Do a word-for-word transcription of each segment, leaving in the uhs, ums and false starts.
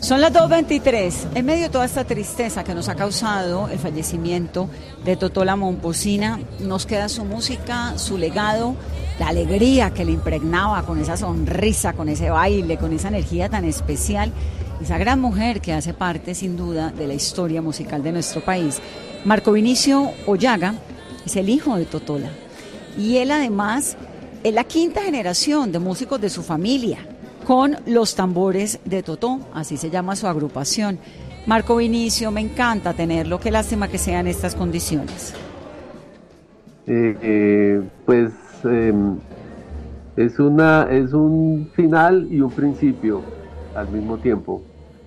Son las dos veintitrés. En medio de toda esta tristeza que nos ha causado el fallecimiento de Totó la Momposina, nos queda su música, su legado, la alegría que le impregnaba con esa sonrisa, con ese baile, con esa energía tan especial. Esa gran mujer que hace parte, sin duda, de la historia musical de nuestro país. Marco Vinicio Ollaga es el hijo de Totola. Y él, además, es la quinta generación de músicos de su familia, con los tambores de Totó, así se llama su agrupación. Marco Vinicio, me encanta tenerlo, qué lástima que sean estas condiciones. Eh, eh, pues eh, es una es un final y un principio al mismo tiempo.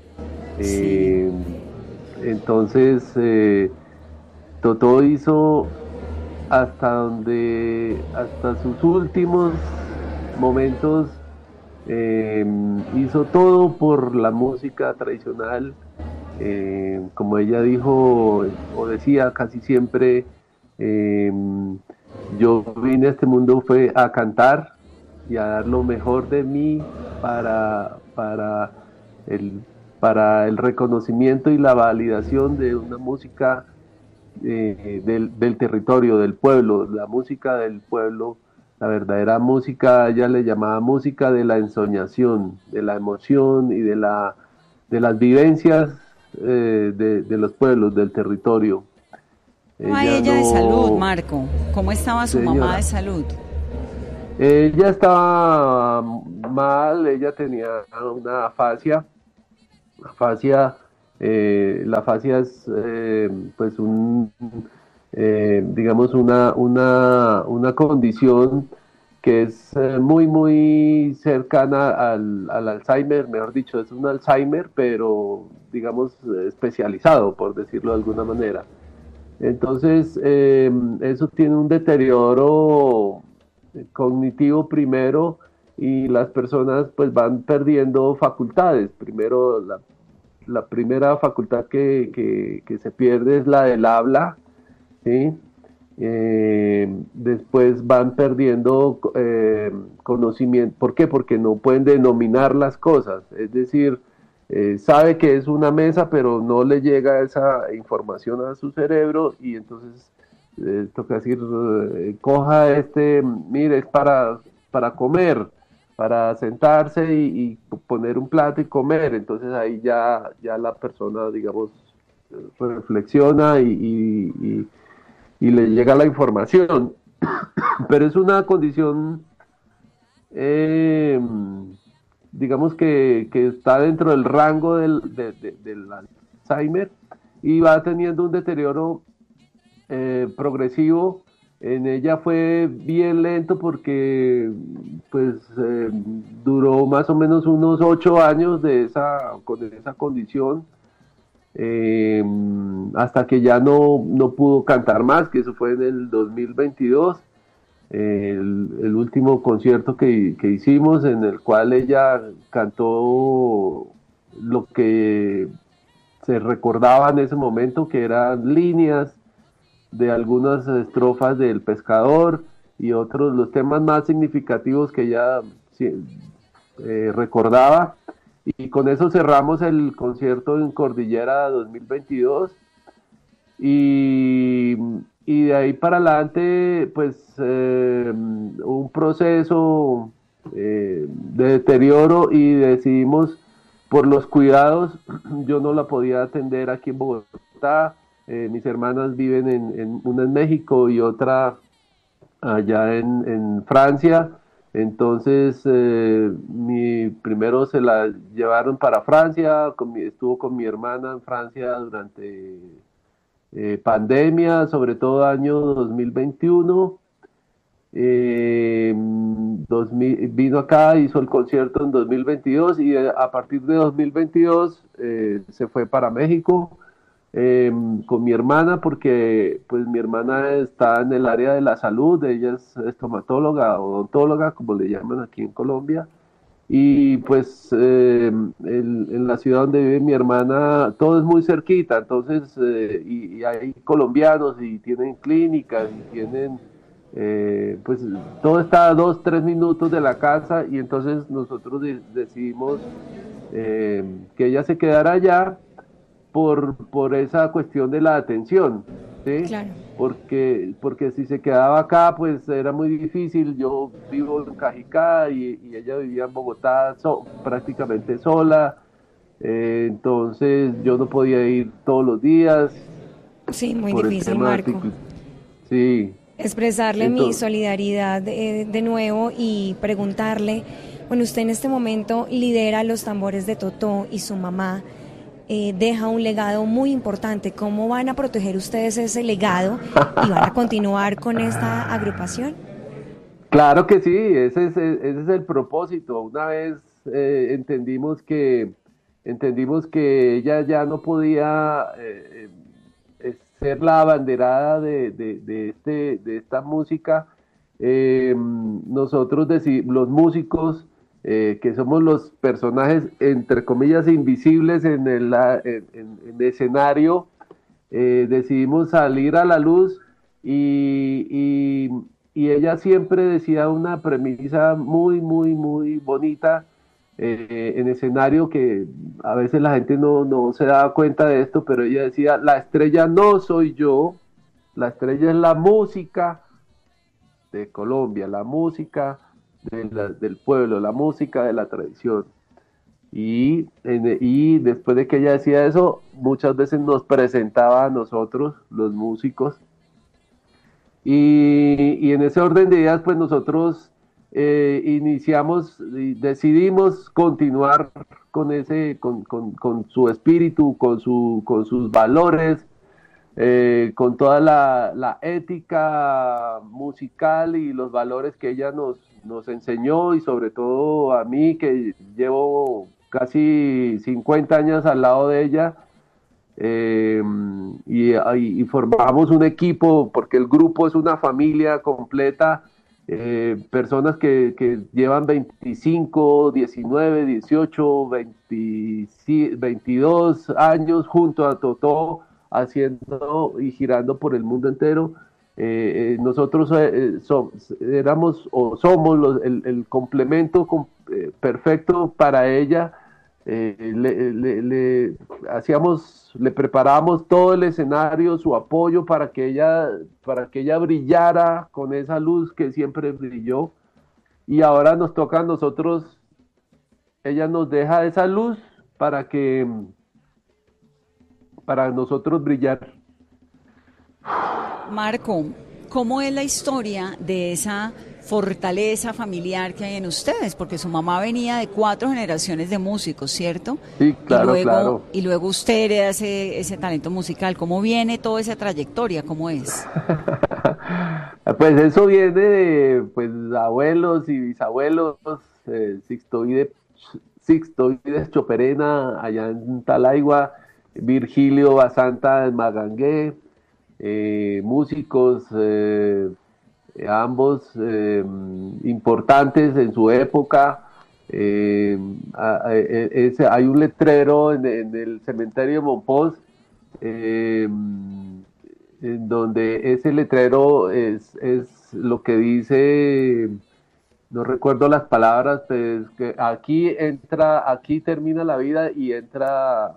Eh, sí. Entonces eh, Totó hizo hasta donde hasta sus últimos momentos. Eh, hizo todo por la música tradicional, eh, como ella dijo o decía casi siempre, eh, yo vine a este mundo fue a cantar y a dar lo mejor de mí para, para, el, para el reconocimiento y la validación de una música eh, del, del territorio, del pueblo, la música del pueblo. La verdadera música, ella le llamaba música de la ensoñación, de la emoción y de, la, de las vivencias eh, de, de los pueblos, del territorio. ¿Cómo ella, ella no... de salud, Marco? ¿Cómo estaba su Señora. mamá de salud? Ella estaba mal, ella tenía una afasia. Afasia, eh, la afasia es eh, pues un... Eh, digamos una, una, una condición que es eh, muy muy cercana al, al Alzheimer, mejor dicho, es un Alzheimer, pero digamos especializado, por decirlo de alguna manera. Entonces, eh, eso tiene un deterioro cognitivo primero y las personas pues van perdiendo facultades. Primero, la, la primera facultad que, que, que se pierde es la del habla. ¿Sí? Eh, después van perdiendo eh, conocimiento. ¿Por qué? Porque no pueden denominar las cosas. Es decir, eh, sabe que es una mesa, pero no le llega esa información a su cerebro y entonces eh, toca decir, eh, coja este, mire, es para, para comer, para sentarse y, y poner un plato y comer. Entonces ahí ya, ya la persona, digamos, reflexiona y, y, y y le llega la información, pero es una condición, eh, digamos que, que está dentro del rango del, de, de, del Alzheimer y va teniendo un deterioro eh, progresivo. En ella fue bien lento porque pues eh, duró más o menos unos ocho años de esa, con esa condición. Eh, hasta que ya no, no pudo cantar más, que eso fue en el dos mil veintidós, eh, el, el último concierto que, que hicimos, en el cual ella cantó lo que se recordaba en ese momento, que eran líneas de algunas estrofas del Pescador y otros, los temas más significativos que ella eh, recordaba. Y con eso cerramos el concierto en Cordillera dos mil veintidós y, y de ahí para adelante pues eh, un proceso eh, de deterioro y decidimos por los cuidados, yo no la podía atender aquí en Bogotá, eh, mis hermanas viven en, en una en México y otra allá en, en Francia. Entonces, eh, mi, primero se la llevaron para Francia, con mi, estuvo con mi hermana en Francia durante eh, pandemia, sobre todo año dos mil veintiuno. Eh, dos mil, vino acá, hizo el concierto en dos mil veintidós y a partir de dos mil veintidós eh, se fue para México. Eh, con mi hermana porque pues mi hermana está en el área de la salud, ella es estomatóloga, odontóloga, como le llaman aquí en Colombia, y pues eh, en, en la ciudad donde vive mi hermana todo es muy cerquita, entonces eh, y, y hay colombianos y tienen clínicas y tienen eh, pues todo está a dos, tres minutos de la casa y entonces nosotros de- decidimos eh, que ella se quedara allá por, por esa cuestión de la atención, ¿sí? Claro. Porque, porque si se quedaba acá, pues era muy difícil. Yo vivo en Cajicá y, y ella vivía en Bogotá so- prácticamente sola. Eh, entonces yo no podía ir todos los días Sí, muy por el difícil, tema Marco. articul- Sí, Expresarle mi entonces, solidaridad eh, de nuevo y preguntarle, bueno, usted en este momento lidera los tambores de Totó y su mamá eh, deja un legado muy importante. ¿Cómo van a proteger ustedes ese legado y van a continuar con esta agrupación? claro que sí, ese es, ese es el propósito. Una vez eh, entendimos que entendimos que ella ya no podía eh, eh, ser la abanderada de, de, de este, de esta música. Eh, nosotros deci- los músicos, eh, que somos los personajes, entre comillas, invisibles en el, la- en, en- en el escenario, eh, decidimos salir a la luz y, y- y ella siempre decía una premisa muy, muy, muy bonita eh, en escenario que a veces la gente no, no se daba cuenta de esto, pero ella decía, la estrella no soy yo, la estrella es la música de Colombia, la música de la- del pueblo, la música de la tradición. Y, en- y después de que ella decía eso, muchas veces nos presentaba a nosotros, los músicos, y, y en ese orden de ideas, pues nosotros eh, iniciamos y decidimos continuar con ese, con, con, con su espíritu, con, su, con sus valores, eh, con toda la, la ética musical y los valores que ella nos, nos enseñó y sobre todo a mí que llevo casi cincuenta años al lado de ella, eh, y, y, formamos un equipo porque el grupo es una familia completa, eh, personas que, que, llevan veinticinco, diecinueve, dieciocho, veinte, veintidós años junto a Totó, haciendo y girando por el mundo entero. Eh, eh, nosotros eh, so, éramos o somos los, el, el, complemento com, eh, perfecto para ella. Eh, le, le, le, hacíamos, le preparábamos todo el escenario, su apoyo para que ella, para que ella brillara con esa luz que siempre brilló. Y ahora nos toca a nosotros, ella nos deja esa luz para que, para nosotros brillar. Marco, ¿cómo es la historia de esa fortaleza familiar que hay en ustedes? Porque su mamá venía de cuatro generaciones de músicos, ¿cierto? Sí, claro, y luego, claro. Y luego usted hereda ese, ese talento musical. ¿Cómo viene toda esa trayectoria? ¿Cómo es? Pues eso viene de pues, abuelos y bisabuelos, eh, Sixtoides, Sixtoides Choperena allá en Talaigua, Virgilio Basanta en Magangué, eh, músicos, eh, ambos eh, importantes en su época. Eh, a, a, ese, hay un letrero en, en el cementerio de Monpós, eh, en donde ese letrero es, es lo que dice, no recuerdo las palabras, pues que aquí entra, aquí termina la vida y entra,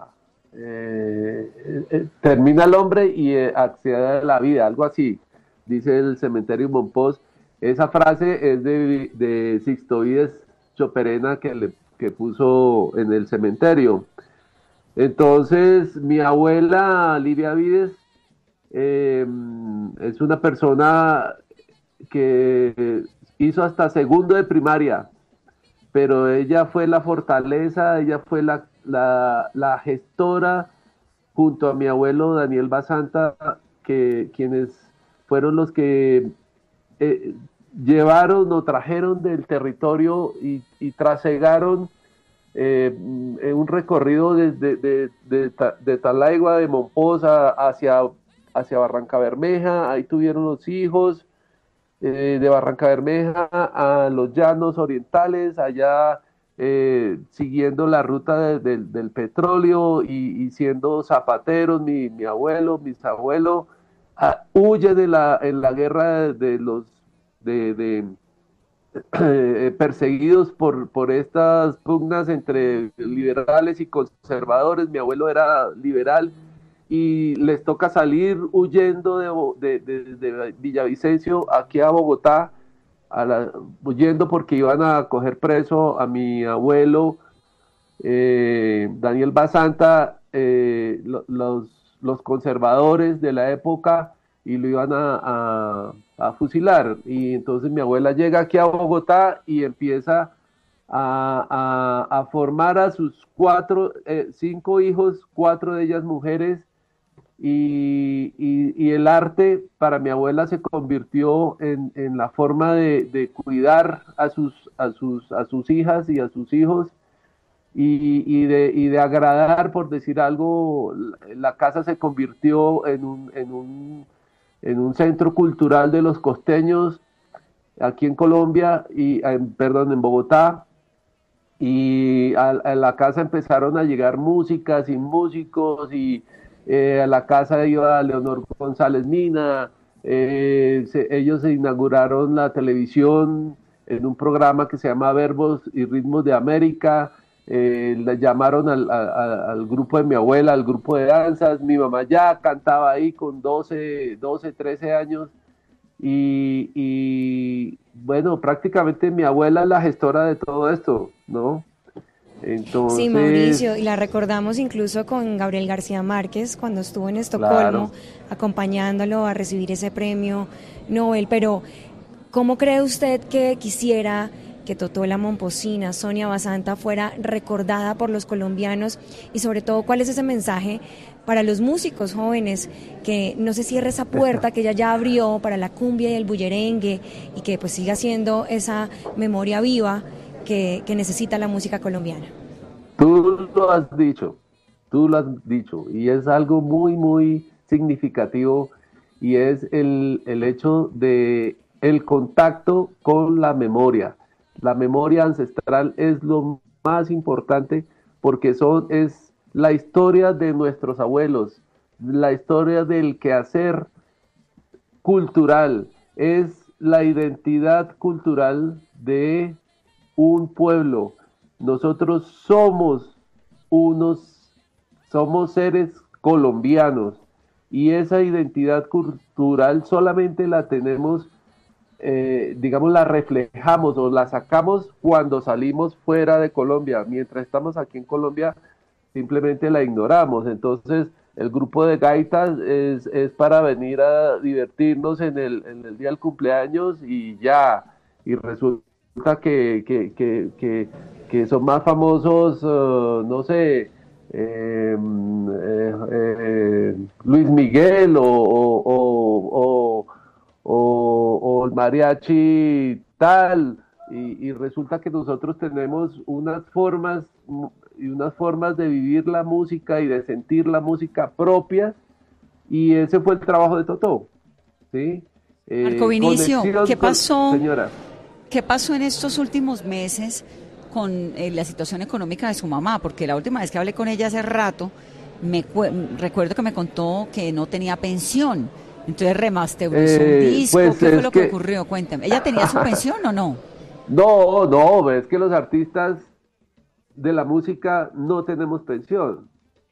eh, eh, termina el hombre y eh, accede a la vida, algo así, dice el cementerio Monpós. Esa frase es de, de Sixtoides Choperena que, le, que puso en el cementerio. Entonces, mi abuela Lidia Vides eh, es una persona que hizo hasta segundo de primaria, pero ella fue la fortaleza, ella fue la, la, la gestora junto a mi abuelo Daniel Basanta, que, quienes fueron los que eh, llevaron o trajeron del territorio y, y trasegaron eh, un recorrido desde de, de, de, de Talaigua, de Momposa hacia, hacia Barranca Bermeja. Ahí tuvieron los hijos, eh, de Barranca Bermeja a los llanos orientales, allá eh, siguiendo la ruta de, de, del petróleo y, y siendo zapateros. Mi, mi abuelo, mis abuelos, uh, huyen de la, en la guerra de, de los de, de eh, perseguidos por, por estas pugnas entre liberales y conservadores. Mi abuelo era liberal y les toca salir huyendo de, de, de, de Villavicencio aquí a Bogotá, a la, huyendo porque iban a coger preso a mi abuelo eh, Daniel Basanta, eh, los, los conservadores de la época, y lo iban a, a, a fusilar. Y entonces mi abuela llega aquí a Bogotá y empieza a, a, a formar a sus cuatro, eh, cinco hijos, cuatro de ellas mujeres, y, y, y el arte para mi abuela se convirtió en, en la forma de, de cuidar a sus, a, sus, a sus hijas y a sus hijos, y, y, de, y de agradar, por decir algo. La casa se convirtió en un, en un, en un centro cultural de los costeños aquí en Colombia, y en, perdón, en Bogotá, y a, a la casa empezaron a llegar músicas y músicos, y eh, a la casa iba Leonor González Mina. Eh, se, ellos se inauguraron la televisión en un programa que se llama Verbos y Ritmos de América. Eh, le llamaron al, a, al grupo de mi abuela, al grupo de danzas. Mi mamá ya cantaba ahí con doce, doce, trece años, y, y bueno, prácticamente mi abuela es la gestora de todo esto, ¿no? Entonces, sí, Mauricio, y la recordamos incluso con Gabriel García Márquez cuando estuvo en Estocolmo, claro, acompañándolo a recibir ese premio Nobel. Pero ¿cómo cree usted que quisiera que Totó la Momposina, Sonia Basanta, fuera recordada por los colombianos? Y sobre todo, ¿cuál es ese mensaje para los músicos jóvenes, que no se cierre esa puerta que ella ya abrió para la cumbia y el bullerengue, y que pues siga siendo esa memoria viva que, que necesita la música colombiana? Tú lo has dicho, tú lo has dicho, y es algo muy, muy significativo, y es el, el hecho de el contacto con la memoria. La memoria ancestral es lo más importante, porque son, es la historia de nuestros abuelos, la historia del quehacer cultural, es la identidad cultural de un pueblo. Nosotros somos unos, somos seres colombianos, y esa identidad cultural solamente la tenemos, eh, digamos, la reflejamos o la sacamos cuando salimos fuera de Colombia. Mientras estamos aquí en Colombia, simplemente la ignoramos. Entonces, el grupo de gaitas es, es para venir a divertirnos en el, en el día del cumpleaños y ya, y resulta que, que, que, que, que son más famosos, uh, no sé, eh, eh, eh, Luis Miguel o, o, o, o, o el mariachi tal, y, y resulta que nosotros tenemos unas formas y unas formas de vivir la música y de sentir la música propia, y ese fue el trabajo de Totó, ¿sí? Eh, Marco Vinicio, ¿qué pasó? Con, señora. ¿Qué pasó en estos últimos meses con eh, la situación económica de su mamá? Porque la última vez que hablé con ella hace rato, me recuerdo que me contó que no tenía pensión. Entonces remasterizó eh, un disco. Pues ¿Qué fue lo que, que ocurrió? Cuéntame. ¿Ella tenía su pensión o no? No, no, es que los artistas de la música no tenemos pensión.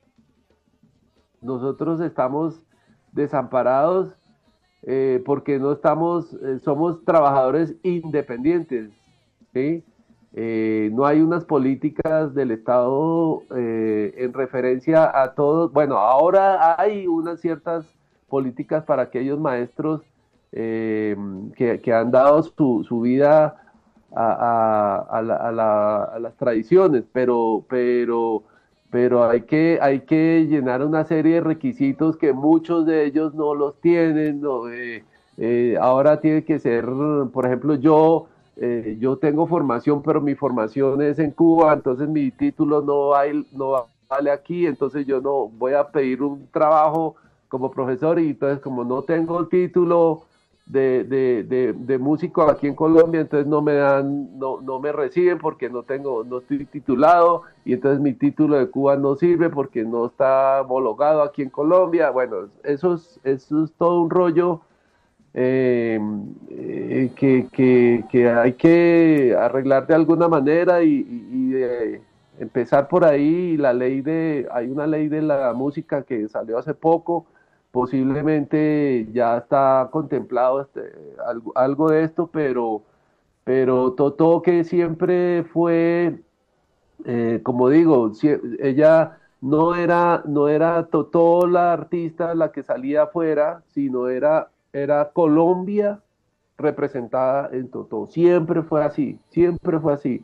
Nosotros estamos desamparados eh, porque no estamos, eh, somos trabajadores independientes, ¿sí? Eh, no hay unas políticas del Estado eh, en referencia a todos. Bueno, ahora hay unas ciertas políticas para aquellos maestros eh, que, que han dado su, su vida a, a, a, la, a, la, a las tradiciones, pero, pero, pero hay, que, hay que llenar una serie de requisitos que muchos de ellos no los tienen, ¿no? Eh, eh, ahora tiene que ser, por ejemplo, yo, eh, yo tengo formación, pero mi formación es en Cuba, entonces mi título no, hay, no vale aquí, entonces yo no voy a pedir un trabajo como profesor, y entonces como no tengo el título de, de, de, de músico aquí en Colombia, entonces no me dan, no, no me reciben porque no tengo, no estoy titulado, y entonces mi título de Cuba no sirve porque no está homologado aquí en Colombia. Bueno, eso es, eso es todo un rollo eh, eh, que, que, que hay que arreglar de alguna manera y, y, y de empezar por ahí. La ley de, hay una ley de la música que salió hace poco, posiblemente ya está contemplado este, algo, algo de esto, pero, pero Totó, que siempre fue, eh, como digo, si, ella no era, no era Totó la artista la que salía afuera, sino era, era Colombia representada en Totó. Siempre fue así, siempre fue así.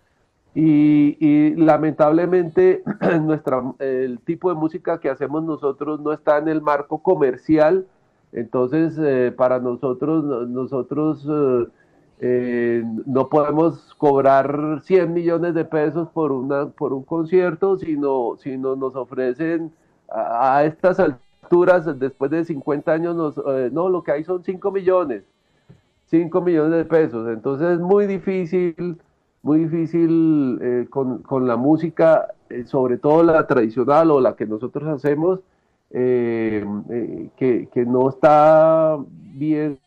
Y, y lamentablemente nuestra, el tipo de música que hacemos nosotros no está en el marco comercial. Entonces eh, para nosotros, nosotros eh, eh, no podemos cobrar cien millones de pesos por, una, por un concierto, sino, sino nos ofrecen a, a estas alturas, después de cincuenta años, nos, eh, no, lo que hay son cinco millones, cinco millones de pesos. Entonces es muy difícil, muy difícil eh, con, con la música, eh, sobre todo la tradicional o la que nosotros hacemos, eh, eh, que, que no está bien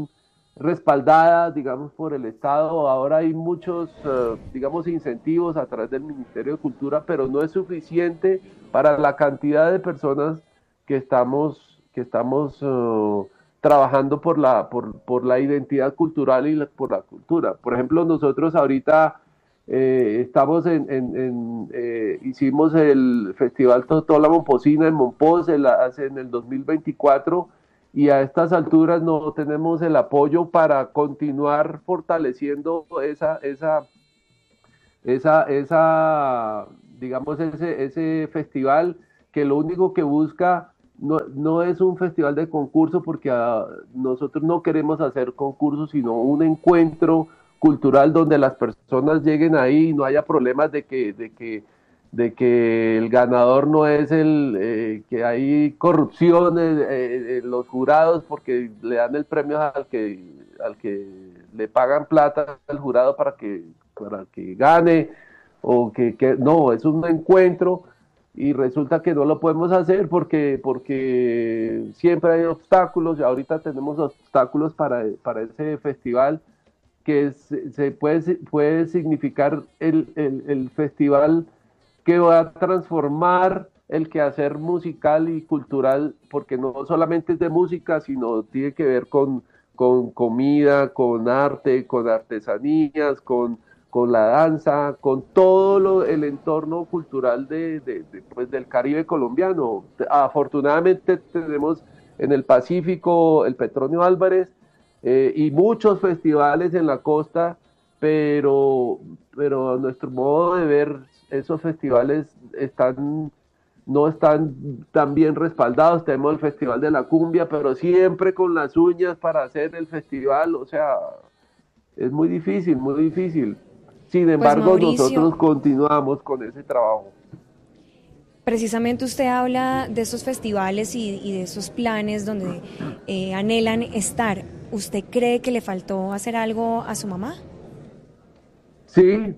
respaldada, digamos, por el Estado. Ahora hay muchos, uh, digamos, incentivos a través del Ministerio de Cultura, pero no es suficiente para la cantidad de personas que estamos, que estamos uh, trabajando por la, por, por la identidad cultural y la, por la cultura. Por ejemplo, nosotros ahorita eh, estamos en, en, en eh, hicimos el Festival Totó La Momposina en Mompox en, la, en el dos mil veinticuatro, y a estas alturas no tenemos el apoyo para continuar fortaleciendo esa, esa, esa, esa digamos, ese, ese festival, que lo único que busca no, no es un festival de concurso, porque uh, nosotros no queremos hacer concursos, sino un encuentro cultural donde las personas lleguen ahí y no haya problemas de que, de que de que el ganador no es el, eh, que hay corrupción en, en los jurados porque le dan el premio al que, al que le pagan plata al jurado para que, para que gane, o que, que no, es un encuentro y resulta que no lo podemos hacer porque, porque siempre hay obstáculos, y ahorita tenemos obstáculos para, para ese festival, que se, se puede, puede significar el, el, el festival que va a transformar el quehacer musical y cultural, porque no solamente es de música, sino tiene que ver con, con comida, con arte, con artesanías, con, con la danza, con todo lo, el entorno cultural de, de, de, pues, del Caribe colombiano. Afortunadamente tenemos en el Pacífico el Petronio Álvarez eh, y muchos festivales en la costa, pero, pero a nuestro modo de ver, esos festivales están, no están tan bien respaldados. Tenemos el Festival de la Cumbia, pero siempre con las uñas para hacer el festival, o sea, es muy difícil, muy difícil. Sin embargo, pues nosotros continuamos con ese trabajo. Precisamente usted habla de esos festivales y, y de esos planes donde eh, anhelan estar. ¿Usted cree que le faltó hacer algo a su mamá? Sí,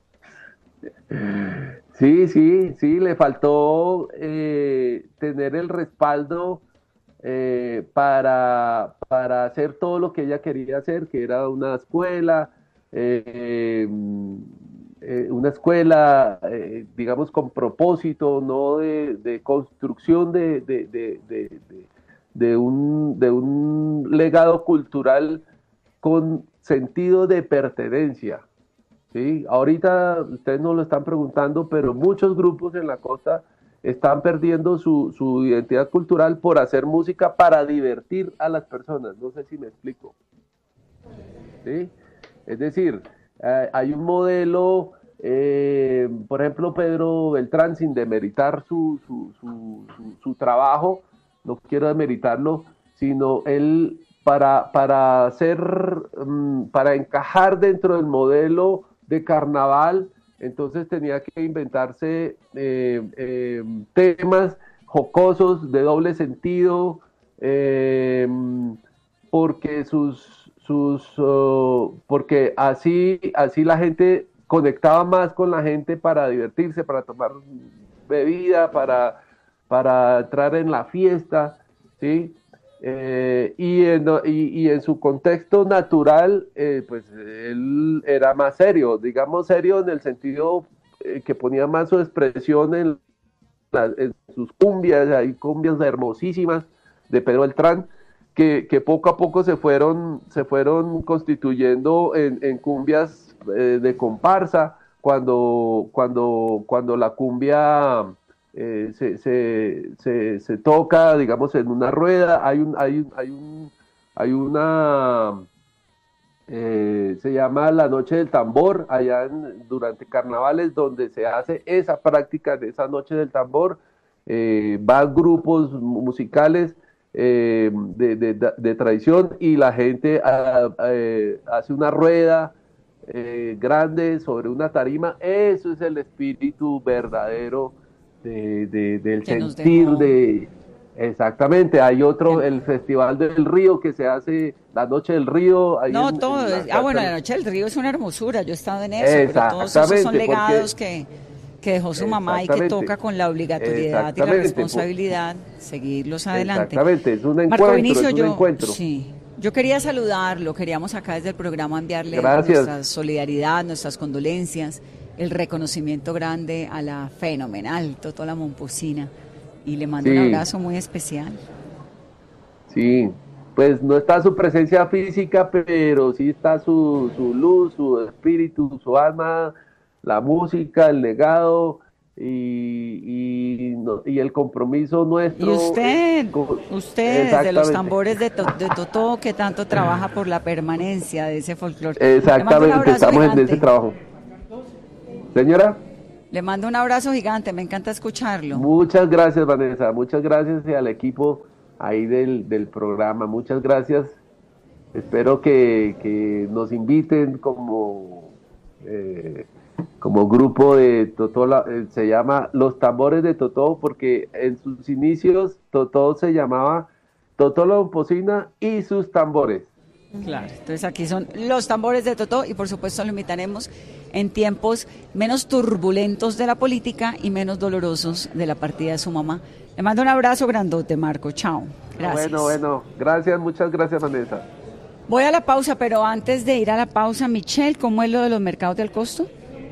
sí, sí, sí, le faltó eh, tener el respaldo eh, para, para hacer todo lo que ella quería hacer, que era una escuela, eh, eh, una escuela, eh, digamos, con propósito, no de, de construcción de, de, de, de, de, de, un, de un legado cultural con sentido de pertenencia. Sí, ahorita ustedes no lo están preguntando, pero muchos grupos en la costa están perdiendo su, su identidad cultural por hacer música para divertir a las personas. No sé si me explico. ¿Sí? Es decir, eh, hay un modelo, eh, por ejemplo, Pedro Beltrán, sin demeritar su, su, su, su, su trabajo, no quiero demeritarlo, sino él para, para hacer, um, para encajar dentro del modelo de carnaval, entonces tenía que inventarse eh, eh, temas jocosos de doble sentido, eh, porque sus, sus uh, porque así, así la gente conectaba más con la gente para divertirse, para tomar bebida, para, para entrar en la fiesta, ¿sí? eh, y, en, y, y en su contexto natural, eh, pues él era más serio, digamos serio en el sentido eh, que ponía más su expresión en, la, en sus cumbias, hay cumbias hermosísimas de Pedro Beltrán, que, que poco a poco se fueron, se fueron constituyendo en, en cumbias eh, de comparsa, cuando, cuando, cuando la cumbia eh, se, se, se, se toca, digamos, en una rueda, hay, un, hay, un, hay, un, hay una, eh, se llama la Noche del Tambor, allá en, durante carnavales, donde se hace esa práctica de esa Noche del Tambor, eh, van grupos musicales, Eh, de, de, de tradición, y la gente a, a, a, hace una rueda eh, grande sobre una tarima. Eso es el espíritu verdadero de, de, del que sentir de... Exactamente, hay otro, el Festival del Río, que se hace la Noche del Río. Ahí no, en, todo, en ah bueno, la Noche del Río es una hermosura, yo he estado en eso, pero todos esos son legados que... que dejó su mamá y que toca con la obligatoriedad y la responsabilidad seguirlos adelante. Exactamente, es un encuentro, Marco Vinicio, es un yo, encuentro. Sí, yo quería saludarlo, queríamos acá desde el programa enviarle Gracias. nuestra solidaridad, nuestras condolencias, el reconocimiento grande a la fenomenal Totó la Momposina, y le mando sí. un abrazo muy especial. Sí, pues no está su presencia física, pero sí está su, su luz, su espíritu, su alma, la música, el legado y, y, no, y el compromiso nuestro. Y usted, con, usted de los tambores de, to, de Totó, que tanto trabaja por la permanencia de ese folclore. Exactamente, estamos gigante. en ese trabajo. Señora. Le mando un abrazo gigante, me encanta escucharlo. Muchas gracias, Vanessa, muchas gracias y al equipo ahí del, del programa, muchas gracias. Espero que, que nos inviten como... Eh, como grupo de Totó, eh, se llama Los Tambores de Totó, porque en sus inicios Totó se llamaba Totó la Momposina y sus tambores. Claro, entonces aquí son los tambores de Totó, y por supuesto lo invitaremos en tiempos menos turbulentos de la política y menos dolorosos de la partida de su mamá. Le mando un abrazo grandote, Marco, chao. Gracias. Bueno, bueno, gracias, muchas gracias, Vanessa. Voy a la pausa, pero antes de ir a la pausa, Michelle, ¿cómo es lo de los mercados del costo?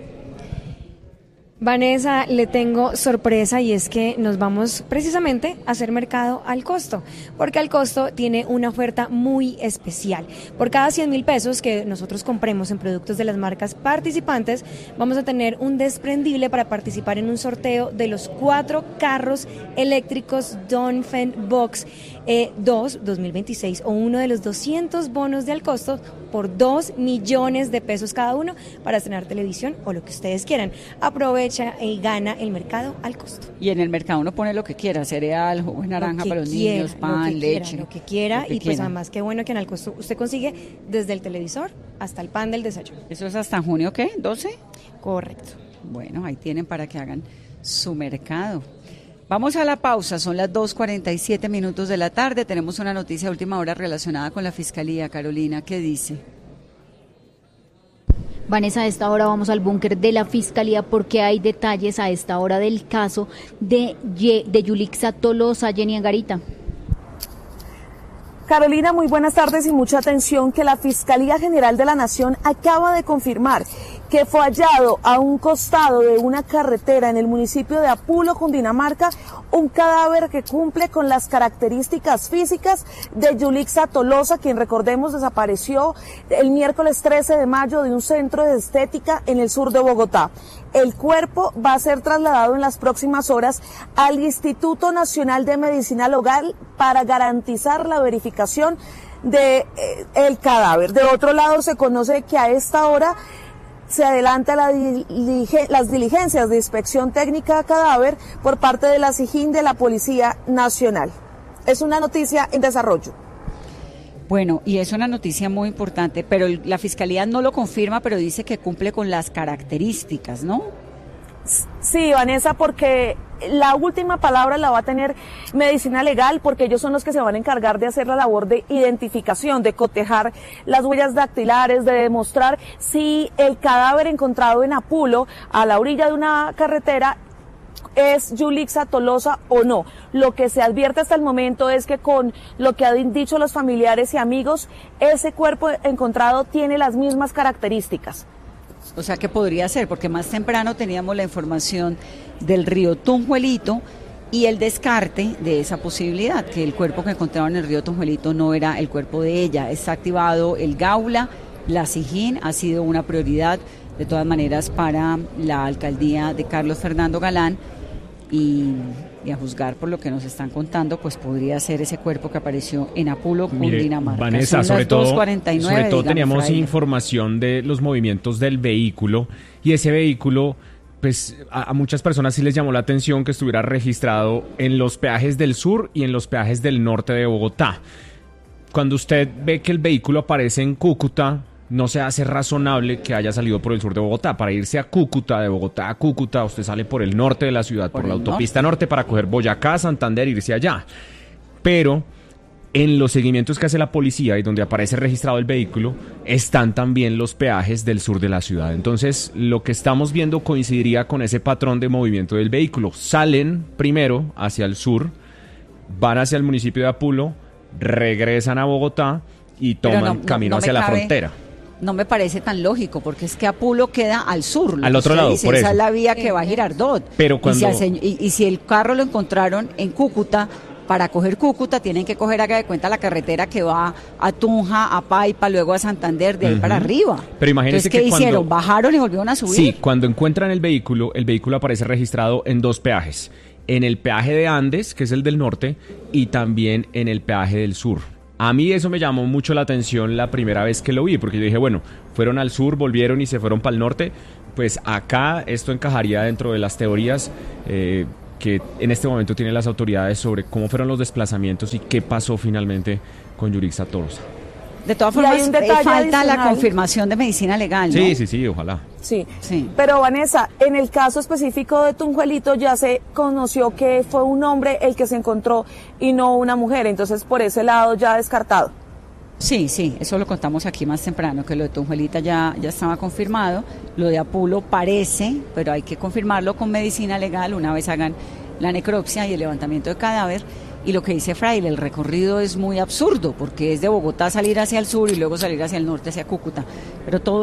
Vanessa, le tengo sorpresa, y es que nos vamos precisamente a hacer mercado al costo, porque al costo tiene una oferta muy especial. Por cada cien mil pesos que nosotros compremos en productos de las marcas participantes, vamos a tener un desprendible para participar en un sorteo de los cuatro carros eléctricos Dongfeng Box eh, dos dos mil veintiséis, o uno de los doscientos bonos de al costo por dos millones de pesos cada uno para estrenar televisión o lo que ustedes quieran. Aprovecha y gana el mercado al costo. Y en el mercado uno pone lo que quiera, cereal, jugo de naranja para los quiera, niños, pan, lo leche. Quiera, lo que quiera, lo que y quiera. Pues además qué bueno que en al costo usted consigue desde el televisor hasta el pan del desayuno. ¿Eso es hasta junio qué? ¿doce? Correcto. Bueno, ahí tienen para que hagan su mercado. Vamos a la pausa, son las dos cuarenta y siete minutos de la tarde, tenemos una noticia de última hora relacionada con la Fiscalía. Carolina, ¿qué dice? Vanessa, a esta hora vamos al búnker de la Fiscalía porque hay detalles a esta hora del caso de, de Yulixa Tolosa. Jenny Angarita. Carolina, muy buenas tardes y mucha atención, que la Fiscalía General de la Nación acaba de confirmar que fue hallado a un costado de una carretera en el municipio de Apulo, Cundinamarca, un cadáver que cumple con las características físicas de Yulixa Tolosa, quien, recordemos, desapareció el miércoles trece de mayo de un centro de estética en el sur de Bogotá. El cuerpo va a ser trasladado en las próximas horas al Instituto Nacional de Medicina Legal para garantizar la verificación de eh, el cadáver. De otro lado, se conoce que a esta hora se adelanta la dilige, las diligencias de inspección técnica a cadáver por parte de la SIJIN de la Policía Nacional. Es una noticia en desarrollo. Bueno, y es una noticia muy importante, pero la Fiscalía no lo confirma, pero dice que cumple con las características, ¿no? Sí, Vanessa, porque la última palabra la va a tener Medicina Legal, porque ellos son los que se van a encargar de hacer la labor de identificación, de cotejar las huellas dactilares, de demostrar si el cadáver encontrado en Apulo, a la orilla de una carretera, es Yulixa Tolosa o no. Lo que se advierte hasta el momento es que con lo que han dicho los familiares y amigos, ese cuerpo encontrado tiene las mismas características. O sea que podría ser, porque más temprano teníamos la información del río Tunjuelito y el descarte de esa posibilidad, que el cuerpo que encontraron en el río Tunjuelito no era el cuerpo de ella. Está activado el Gaula, la SIJIN, ha sido una prioridad de todas maneras para la alcaldía de Carlos Fernando Galán y, y a juzgar por lo que nos están contando, pues podría ser ese cuerpo que apareció en Apulo, Cundinamarca. Vanessa, sobre todo, sobre todo teníamos Fraile. información de los movimientos del vehículo y ese vehículo, pues a, a muchas personas sí les llamó la atención que estuviera registrado en los peajes del sur y en los peajes del norte de Bogotá. Cuando usted ve que el vehículo aparece en Cúcuta, no se hace razonable que haya salido por el sur de Bogotá. Para irse a Cúcuta, de Bogotá a Cúcuta, usted sale por el norte de la ciudad, por, por la autopista norte. norte para coger Boyacá, Santander e irse allá. Pero en los seguimientos que hace la policía y donde aparece registrado el vehículo, están también los peajes del sur de la ciudad. Entonces, lo que estamos viendo coincidiría con ese patrón de movimiento del vehículo. Salen primero hacia el sur, van hacia el municipio de Apulo, regresan a Bogotá y toman no, no, camino no hacia la cabe. frontera. No me parece tan lógico, porque es que Apulo queda al sur. Al otro lado, dice, por esa eso. es la vía que va a Girardot. Pero cuando... y, si el, y, y si el carro lo encontraron en Cúcuta, para coger Cúcuta tienen que coger, haga de cuenta, la carretera que va a Tunja, a Paipa, luego a Santander, de ahí uh-huh. para arriba. Pero imagínense Entonces, ¿qué que hicieron? Cuando... ¿Bajaron y volvieron a subir? Sí, cuando encuentran el vehículo, el vehículo aparece registrado en dos peajes. En el peaje de Andes, que es el del norte, y también en el peaje del sur. A mí eso me llamó mucho la atención la primera vez que lo vi, porque yo dije, bueno, fueron al sur, volvieron y se fueron para el norte, pues acá esto encajaría dentro de las teorías eh, que en este momento tienen las autoridades sobre cómo fueron los desplazamientos y qué pasó finalmente con Yulixa Tolosa. De todas formas, eh, falta adicional. La confirmación de medicina legal, ¿no? Sí, sí, sí, ojalá. Sí. sí, pero Vanessa, en el caso específico de Tunjuelito ya se conoció que fue un hombre el que se encontró y no una mujer, entonces por ese lado ya descartado. Sí, sí, eso lo contamos aquí más temprano, que lo de Tunjuelita ya, ya estaba confirmado, lo de Apulo parece, pero hay que confirmarlo con medicina legal una vez hagan la necropsia y el levantamiento de cadáver. Y lo que dice Fraile, el recorrido es muy absurdo, porque es de Bogotá salir hacia el sur y luego salir hacia el norte, hacia Cúcuta, pero todo